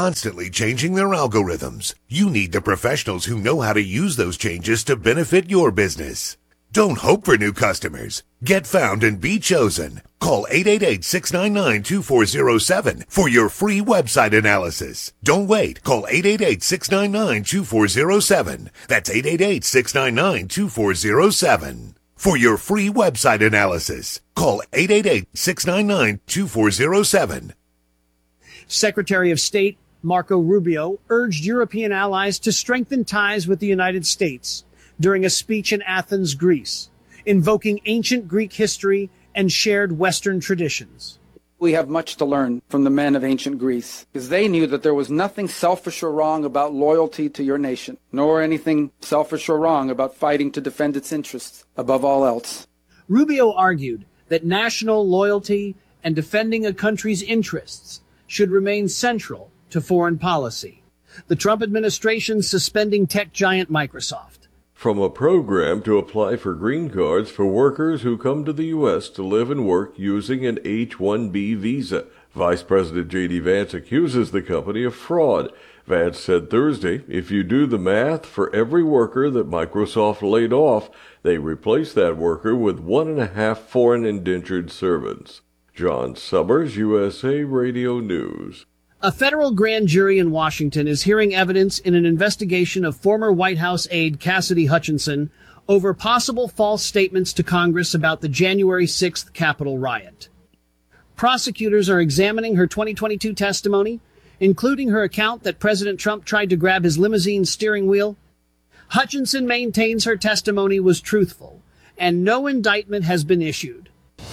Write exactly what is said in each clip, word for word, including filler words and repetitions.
constantly changing their algorithms. You need the professionals who know how to use those changes to benefit your business. Don't hope for new customers. Get found and be chosen. Call eight eight eight, six nine nine, two four zero seven for your free website analysis. Don't wait. Call eight eight eight, six nine nine, two four zero seven. That's eight eight eight, six nine nine, two four zero seven. For your free website analysis, call eight eight eight, six nine nine, two four zero seven. Secretary of State Marco Rubio urged European allies to strengthen ties with the United States during a speech in Athens, Greece, invoking ancient Greek history and shared Western traditions. We have much to learn from the men of ancient Greece, because they knew that there was nothing selfish or wrong about loyalty to your nation, nor anything selfish or wrong about fighting to defend its interests above all else. Rubio argued that national loyalty and defending a country's interests should remain central to foreign policy. The Trump administration suspending tech giant Microsoft. From a program to apply for green cards for workers who come to the U S to live and work using an H one B visa. Vice President J D Vance accuses the company of fraud. Vance said Thursday, if you do the math, for every worker that Microsoft laid off, they replaced that worker with one and a half foreign indentured servants. John Summers, U S A Radio News. A federal grand jury in Washington is hearing evidence in an investigation of former White House aide Cassidy Hutchinson over possible false statements to Congress about the January sixth Capitol riot. Prosecutors are examining her twenty twenty-two testimony, including her account that President Trump tried to grab his limousine steering wheel. Hutchinson maintains her testimony was truthful, and no indictment has been issued.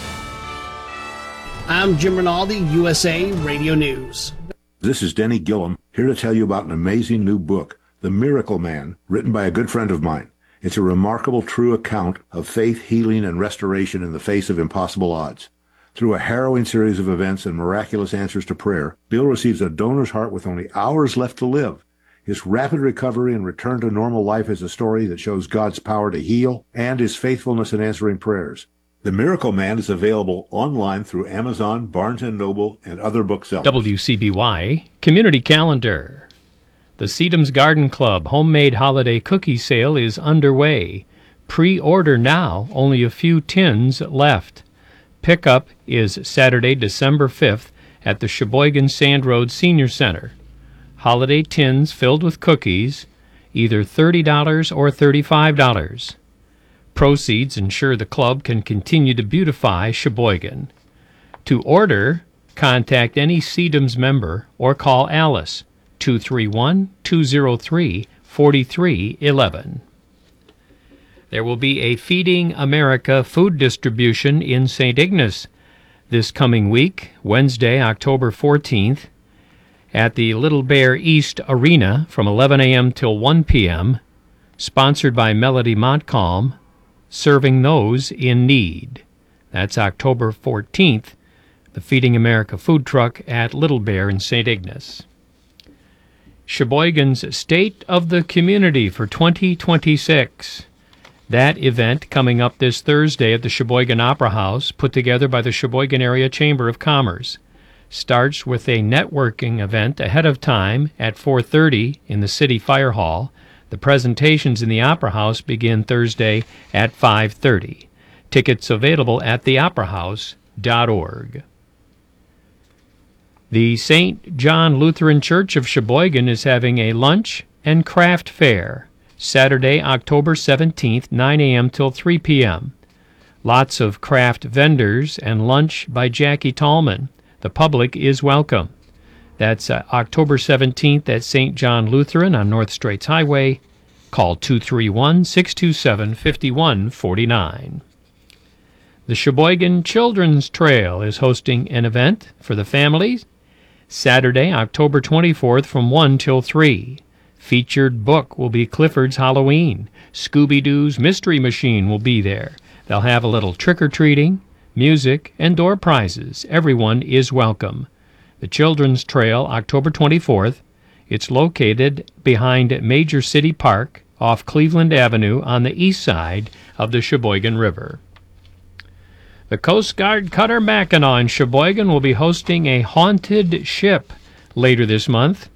I'm Jim Rinaldi, U S A Radio News. This is Denny Gillum, here to tell you about an amazing new book, The Miracle Man, written by a good friend of mine. It's a remarkable, true account of faith, healing, and restoration in the face of impossible odds. Through a harrowing series of events and miraculous answers to prayer, Bill receives a donor's heart with only hours left to live. His rapid recovery and return to normal life is a story that shows God's power to heal and his faithfulness in answering prayers. The Miracle Man is available online through Amazon, Barnes and Noble, and other booksellers. W C B Y Community Calendar. The Sedum's Garden Club Homemade Holiday Cookie Sale is underway. Pre-order now, only a few tins left. Pickup is Saturday, December fifth at the Sheboygan Sand Road Senior Center. Holiday tins filled with cookies, either thirty dollars or thirty-five dollars. Proceeds ensure the club can continue to beautify Sheboygan. To order, contact any Sedum's member or call Alice, two three one, two zero three, four three one one. There will be a Feeding America food distribution in Saint Ignace this coming week, Wednesday, October fourteenth, at the Little Bear East Arena from eleven a.m. till one p.m., sponsored by Melody Montcalm, serving those in need. That's October fourteenth, the Feeding America food truck at Little Bear in Saint Ignace. Sheboygan's State of the Community for twenty twenty-six. That event coming up this Thursday at the Sheboygan Opera House, put together by the Sheboygan Area Chamber of Commerce. Starts with a networking event ahead of time at four thirty in the City Fire Hall. The presentations in the Opera House begin Thursday at five thirty. Tickets available at the opera house dot org. The Saint John Lutheran Church of Sheboygan is having a lunch and craft fair Saturday, October seventeenth, nine a.m. till three p.m. Lots of craft vendors and lunch by Jackie Tallman. The public is welcome. That's uh, October seventeenth at Saint John Lutheran on North Straits Highway. Call two three one, six two seven, five one four nine. The Sheboygan Children's Trail is hosting an event for the families Saturday, October twenty-fourth from one till three. Featured book will be Clifford's Halloween. Scooby-Doo's Mystery Machine will be there. They'll have a little trick-or-treating, music, and door prizes. Everyone is welcome. The Children's Trail, October twenty-fourth. It's located behind Major City Park off Cleveland Avenue on the east side of the Sheboygan River. The Coast Guard Cutter Mackinac in Sheboygan will be hosting a haunted ship later this month.